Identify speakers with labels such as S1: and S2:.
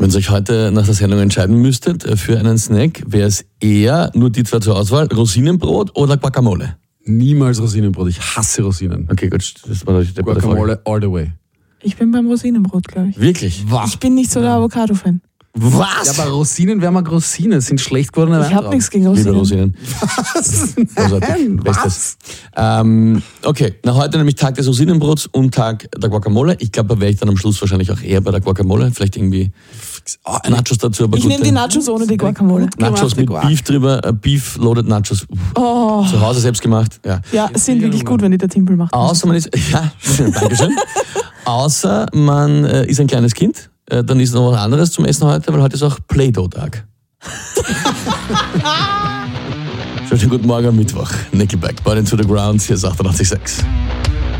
S1: Wenn ihr euch heute nach der Sendung entscheiden müsstet für einen Snack, wäre es eher nur die zwei zur Auswahl, Rosinenbrot oder Guacamole?
S2: Niemals Rosinenbrot. Ich hasse Rosinen.
S1: Okay, gut, das war die
S2: Guacamole all the way.
S3: Ich bin beim Rosinenbrot, glaube ich.
S1: Wirklich?
S3: Ich bin nicht so der Avocado-Fan.
S1: Was?
S2: Ja, aber Rosinen wären mal Rosinen. Sind schlecht gewordene
S3: Ich habe nichts gegen
S1: Liebe
S3: Rosinen.
S1: Rosinen.
S2: Was?
S1: Großartig.
S2: Nein,
S1: Bestes. Okay, na heute nämlich Tag des Rosinenbrots und Tag der Guacamole. Ich glaube, da wäre ich dann am Schluss wahrscheinlich auch eher bei der Guacamole. Vielleicht irgendwie Nachos dazu. Aber
S3: Ich nehme die Nachos ohne die Guacamole.
S1: Nachos mit
S2: gemachte
S1: Beef drüber, Beef Loaded Nachos.
S3: Oh.
S1: Zu Hause selbst gemacht. Ja.
S3: Ja, sind wirklich gut, wenn die der Timpel macht.
S1: Außer man ist, ja, Dankeschön. Außer man ist ein kleines Kind, dann ist noch was anderes zum Essen heute, weil heute ist auch Play-Doh-Tag. Schönen guten Morgen am Mittwoch. Nickelback, Burning to the Ground, hier ist 88.6.